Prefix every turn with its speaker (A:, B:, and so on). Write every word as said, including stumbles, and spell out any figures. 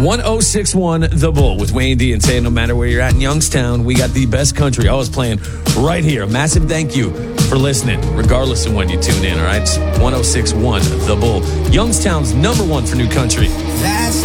A: one oh six one The Bull with Wayne D and Tay. No matter where you're at in Youngstown, we got the best country always playing right here. A massive thank you for listening, regardless of when you tune in, all right? It's one oh six one The Bull, Youngstown's number one for new country.
B: That's